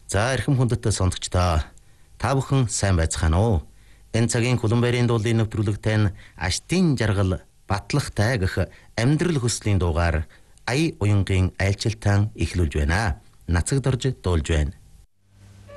За эрхэм хүндэт сонсогчдоо та бүхэн сайн байцгаана уу? Энэ цагийн Хуланбайрын дуулын нэвтрүүлэг тань аштын жаргал батлагтай гэх амьдрал хөслийн дуугаар ая уянгийн айлчилтан эхлүүлж байна. Нацагдорж дуулж байна.